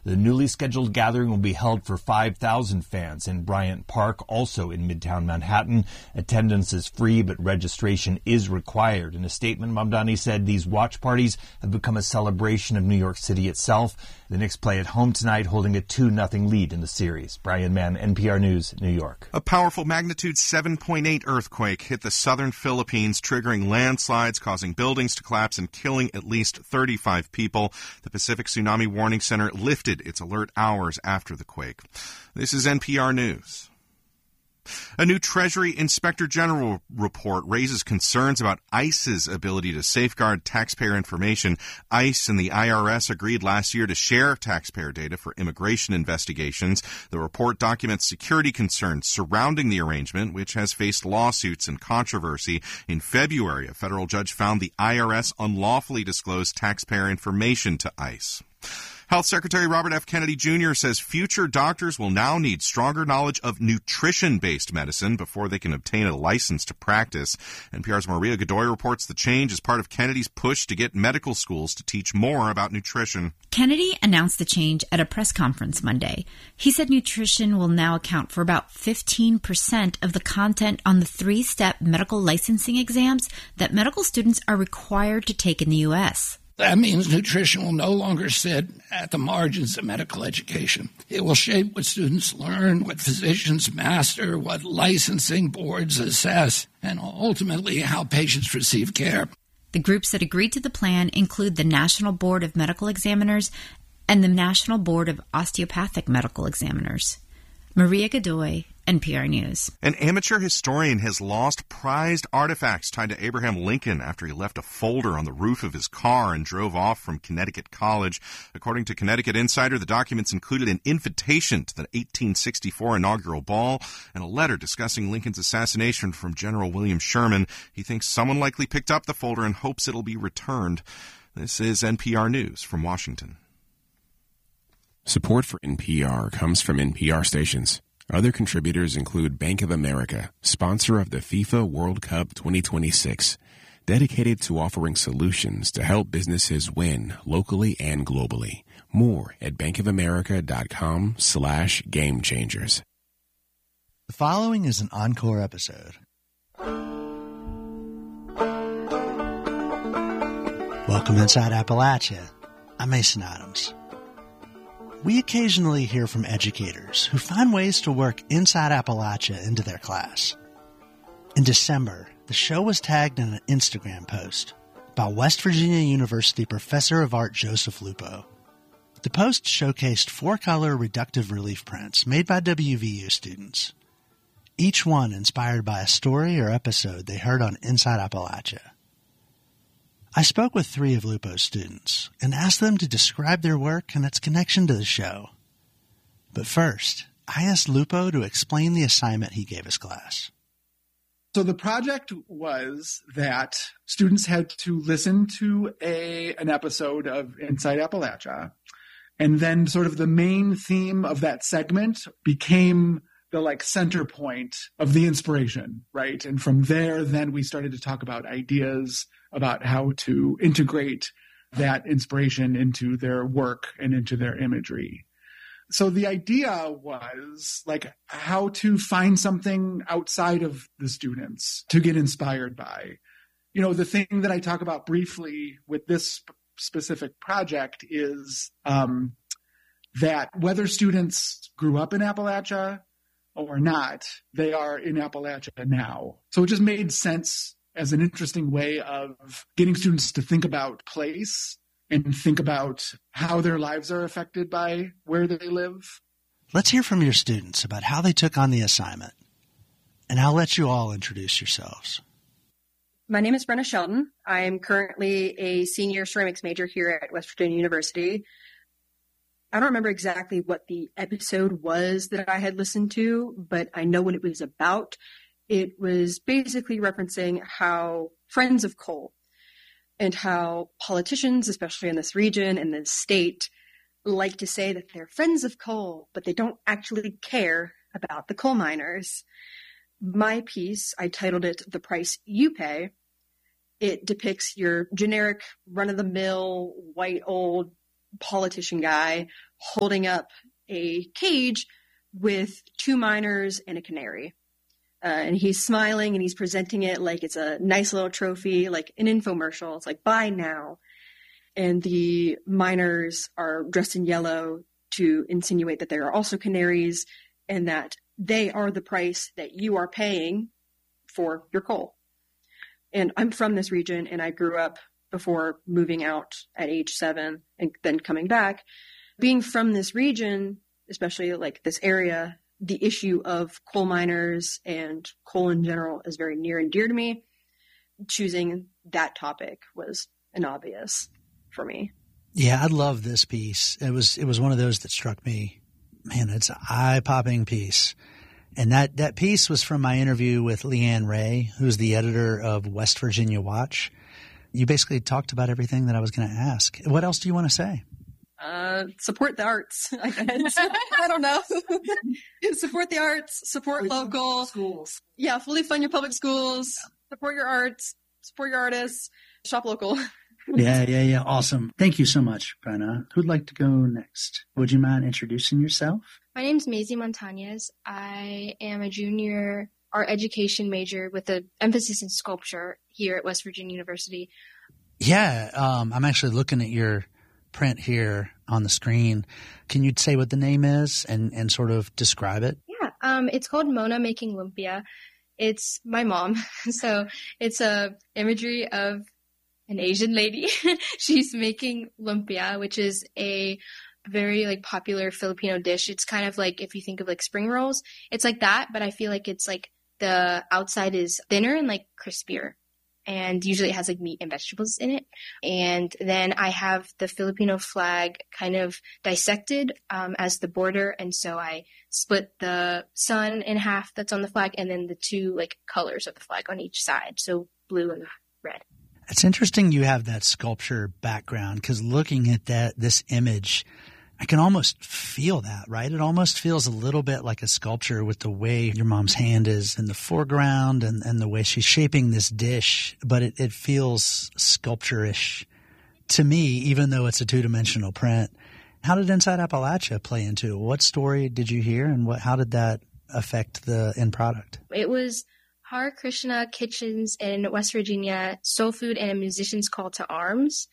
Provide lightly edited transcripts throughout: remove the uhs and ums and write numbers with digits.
The newly scheduled gathering will be held for 5,000 fans in Bryant Park, also in Midtown Manhattan. Attendance is free, but registration is required. In a statement, Mamdani said these watch parties have become a celebration of New York City itself. The Knicks play at home tonight, holding a 2-0 lead in the series. Brian Mann, NPR News, New York. A powerful magnitude 7.8 earthquake hit the southern Philippines, triggering landslides, causing buildings to collapse and killing at least 35 people. The Pacific Tsunami Warning Center lifted its alert hours after the quake. This is NPR News. A new Treasury Inspector General report raises concerns about ICE's ability to safeguard taxpayer information. ICE and the IRS agreed last year to share taxpayer data for immigration investigations. The report documents security concerns surrounding the arrangement, which has faced lawsuits and controversy. In February, a federal judge found the IRS unlawfully disclosed taxpayer information to ICE. Health Secretary Robert F. Kennedy Jr. says future doctors will now need stronger knowledge of nutrition-based medicine before they can obtain a license to practice. NPR's Maria Godoy reports the change is part of Kennedy's push to get medical schools to teach more about nutrition. Kennedy announced the change at a press conference Monday. He said nutrition will now account for about 15% of the content on the 3-step medical licensing exams that medical students are required to take in the U.S. That means nutrition will no longer sit at the margins of medical education. It will shape what students learn, what physicians master, what licensing boards assess, and ultimately how patients receive care. The groups that agreed to the plan include the National Board of Medical Examiners and the National Board of Osteopathic Medical Examiners. Maria Godoy, NPR News. An amateur historian has lost prized artifacts tied to Abraham Lincoln after he left a folder on the roof of his car and drove off from Connecticut College. According to Connecticut Insider, the documents included an invitation to the 1864 inaugural ball and a letter discussing Lincoln's assassination from General William Sherman. He thinks someone likely picked up the folder and hopes it'll be returned. This is NPR News from Washington. Support for NPR comes from NPR stations. Other contributors include Bank of America, sponsor of the FIFA World Cup 2026, dedicated to offering solutions to help businesses win locally and globally. More at bankofamerica.com/gamechangers. The following is an encore episode. Welcome inside Appalachia. I'm Mason Adams. We occasionally hear from educators who find ways to work Inside Appalachia into their class. In December, the show was tagged in an Instagram post by West Virginia University Professor of Art Joseph Lupo. The post showcased 4-color reductive relief prints made by WVU students, each one inspired by a story or episode they heard on Inside Appalachia. I spoke with 3 of Lupo's students and asked them to describe their work and its connection to the show. But first, I asked Lupo to explain the assignment he gave his class. So the project was that students had to listen to an episode of Inside Appalachia, and then sort of the main theme of that segment became the center point of the inspiration, right? And from there, then we started to talk about ideas about how to integrate that inspiration into their work and into their imagery. So the idea was how to find something outside of the students to get inspired by. You know, the thing that I talk about briefly with this specific project is that whether students grew up in Appalachia or not, they are in Appalachia now. So it just made sense as an interesting way of getting students to think about place and think about how their lives are affected by where they live. Let's hear from your students about how they took on the assignment. And I'll let you all introduce yourselves. My name is Brenna Shelton. I am currently a senior ceramics major here at West Virginia University. I don't remember exactly what the episode was that I had listened to, but I know what it was about. It was basically referencing how friends of coal and how politicians, especially in this region and this state, like to say that they're friends of coal, but they don't actually care about the coal miners. My piece, I titled it The Price You Pay. It depicts your generic run-of-the-mill, white, old politician guy holding up a cage with 2 miners and a canary. And he's smiling and he's presenting it like it's a nice little trophy, like an infomercial. It's like, buy now. And the miners are dressed in yellow to insinuate that they are also canaries and that they are the price that you are paying for your coal. And I'm from this region, and I grew up before moving out at age 7 and then coming back. Being from this region, especially like this area, the issue of coal miners and coal in general is very near and dear to me. Choosing that topic was an obvious for me. Yeah, I love this piece. It was one of those that struck me. Man, it's an eye-popping piece. And that piece was from my interview with Leanne Ray, who's the editor of West Virginia Watch. You basically talked about everything that I was going to ask. What else do you want to say? Support the arts, I guess. I don't know. Support the arts, support local schools. Yeah, fully fund your public schools, support your arts, support your artists, shop local. Yeah. Awesome. Thank you so much, Brenna. Who'd like to go next? Would you mind introducing yourself? My name's Maisie Montañez. I am a junior art education major with an emphasis in sculpture here at West Virginia University. Yeah, I'm actually looking at your print here on the screen. Can you say what the name is and sort of describe it? Yeah, it's called Mona Making Lumpia. It's my mom. So it's a imagery of an Asian lady. She's making lumpia, which is a very like popular Filipino dish. It's kind of like if you think of like spring rolls, it's like that, but I feel like it's like the outside is thinner and like crispier. And usually it has like meat and vegetables in it. And then I have the Filipino flag kind of dissected as the border. And so I split the sun in half that's on the flag and then the 2 like colors of the flag on each side. So blue and red. It's interesting you have that sculpture background because looking at this image, I can almost feel that, right? It almost feels a little bit like a sculpture with the way your mom's hand is in the foreground and the way she's shaping this dish, but it feels sculpture-ish to me, even though it's a 2-dimensional print. How did Inside Appalachia play into it? What story did you hear and how did that affect the end product? It was Hare Krishna Kitchens in West Virginia, soul food, and a musician's call to arms.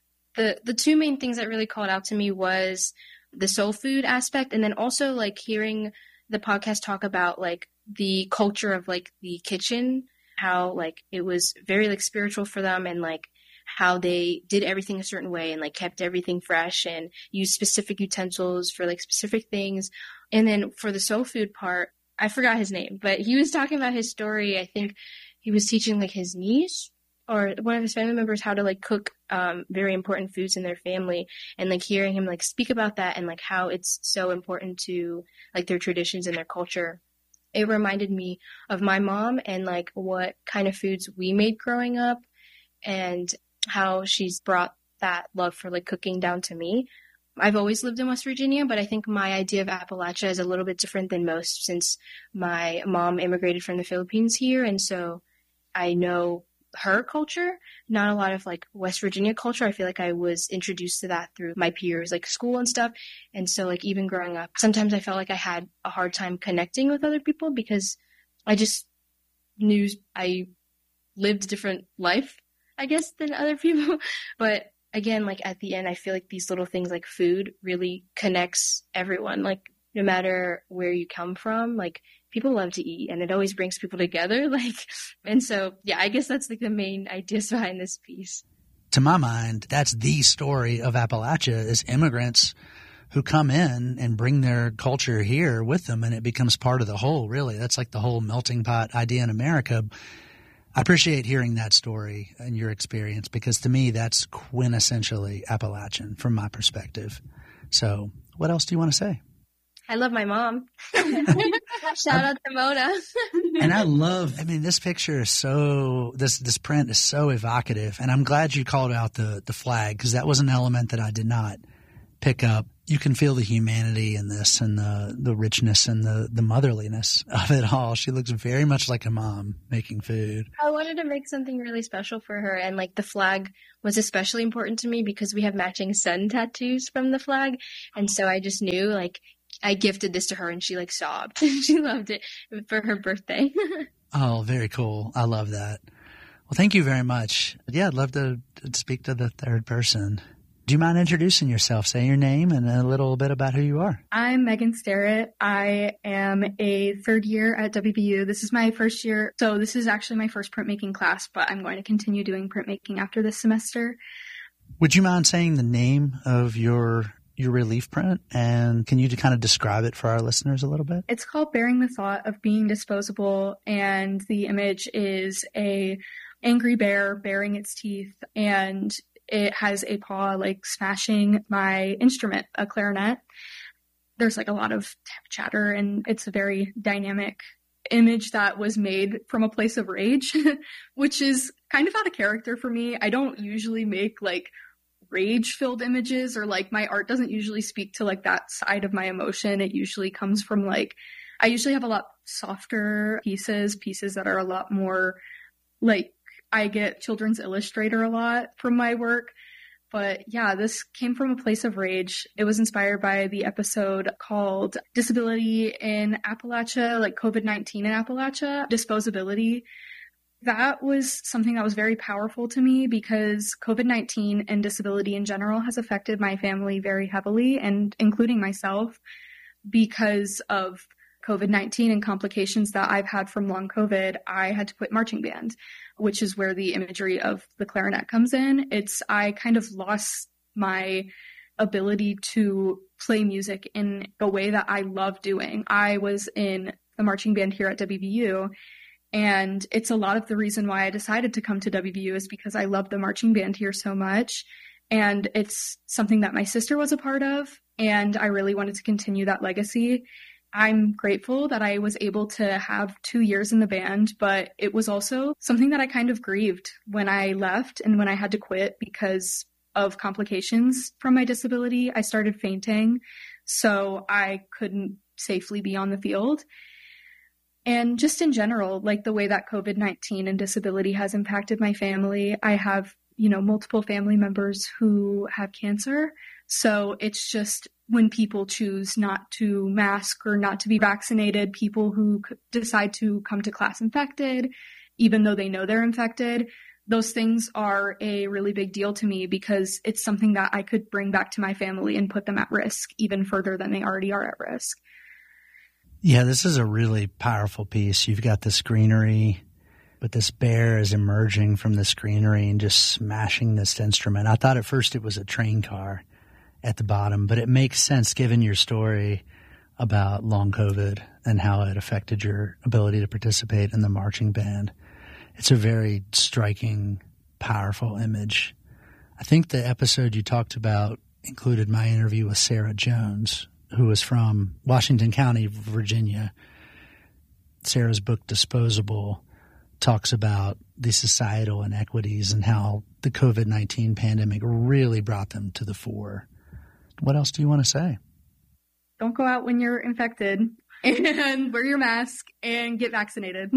The 2 main things that really called out to me was the soul food aspect and then also like hearing the podcast talk about like the culture of like the kitchen, how like it was very like spiritual for them and like how they did everything a certain way and like kept everything fresh and used specific utensils for like specific things. And then for the soul food part, I forgot his name, but he was talking about his story. I think he was teaching like his niece or one of his family members how to like cook very important foods in their family and like hearing him like speak about that and like how it's so important to like their traditions and their culture. It reminded me of my mom and like what kind of foods we made growing up and how she's brought that love for like cooking down to me. I've always lived in West Virginia, but I think my idea of Appalachia is a little bit different than most since my mom immigrated from the Philippines here. And so I know her culture, not a lot of like West Virginia culture. I feel like I was introduced to that through my peers, like school and stuff. And so like even growing up, sometimes I felt like I had a hard time connecting with other people because I just knew I lived a different life, I guess, than other people. But again, like at the end, I feel like these little things like food really connects everyone, like no matter where you come from, like people love to eat and it always brings people together. And so, yeah, I guess that's like the main ideas behind this piece. To my mind, that's the story of Appalachia is immigrants who come in and bring their culture here with them and it becomes part of the whole, really. That's like the whole melting pot idea in America. I appreciate hearing that story and your experience because to me, that's quintessentially Appalachian from my perspective. So what else do you want to say? I love my mom. Shout out to Mona. And this picture is so, this print is so evocative. And I'm glad you called out the flag because that was an element that I did not pick up. You can feel the humanity in this and the richness and the motherliness of it all. She looks very much like a mom making food. I wanted to make something really special for her, and like the flag was especially important to me because we have matching sun tattoos from the flag, and so I just knew, like, I gifted this to her and she like sobbed. She loved it for her birthday. Oh, very cool. I love that. Well, thank you very much. Yeah, I'd love to speak to the third person. Do you mind introducing yourself? Say your name and a little bit about who you are. I'm Megan Starrett. I am a third year at WVU. This is my first year. So this is actually my first printmaking class, but I'm going to continue doing printmaking after this semester. Would you mind saying the name of your relief print, and can you kind of describe it for our listeners a little bit? It's called Bearing the Thought of Being Disposable, and the image is a angry bear baring its teeth, and it has a paw like smashing my instrument, a clarinet. There's like a lot of chatter, and it's a very dynamic image that was made from a place of rage, which is kind of out of character for me. I don't usually make like rage-filled images, or like my art doesn't usually speak to like that side of my emotion. It usually comes from like, I usually have a lot softer pieces that are a lot more like, I get Children's Illustrator a lot from my work. But yeah, this came from a place of rage. It was inspired by the episode called Disability in Appalachia, like COVID-19 in Appalachia, Disposability. That was something that was very powerful to me because COVID-19 and disability in general has affected my family very heavily, and including myself, because of COVID-19 and complications that I've had from long COVID. I had to quit marching band, which is where the imagery of the clarinet comes in. I kind of lost my ability to play music in the way that I love doing. I was in the marching band here at WVU, and it's a lot of the reason why I decided to come to WVU is because I love the marching band here so much. And it's something that my sister was a part of, and I really wanted to continue that legacy. I'm grateful that I was able to have 2 years in the band, but it was also something that I kind of grieved when I left and when I had to quit because of complications from my disability. I started fainting, so I couldn't safely be on the field. And just in general, like the way that COVID-19 and disability has impacted my family, I have, multiple family members who have cancer. So it's just when people choose not to mask or not to be vaccinated, people who decide to come to class infected, even though they know they're infected, those things are a really big deal to me because it's something that I could bring back to my family and put them at risk even further than they already are at risk. Yeah, this is a really powerful piece. You've got this greenery, but this bear is emerging from this greenery and just smashing this instrument. I thought at first it was a train car at the bottom, but it makes sense given your story about long COVID and how it affected your ability to participate in the marching band. It's a very striking, powerful image. I think the episode you talked about included my interview with Sarah Jones, who was from Washington County, Virginia. Sarah's book, Disposable, talks about the societal inequities and how the COVID-19 pandemic really brought them to the fore. What else do you want to say? Don't go out when you're infected, and wear your mask and get vaccinated.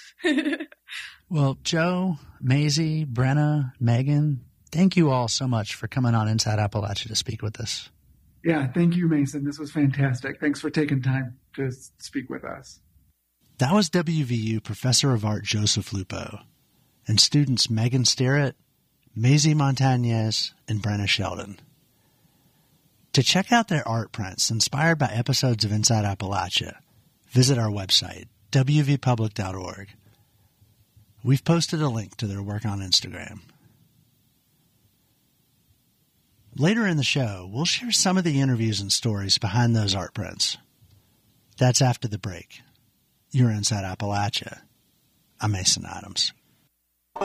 Well, Joe, Maisie, Brenna, Megan, thank you all so much for coming on Inside Appalachia to speak with us. Yeah, thank you, Mason. This was fantastic. Thanks for taking time to speak with us. That was WVU Professor of Art Joseph Lupo and students Megan Starrett, Maisie Montañez, and Brenna Sheldon. To check out their art prints inspired by episodes of Inside Appalachia, visit our website, wvpublic.org. We've posted a link to their work on Instagram. Later in the show, we'll share some of the interviews and stories behind those art prints. That's after the break. You're Inside Appalachia. I'm Mason Adams.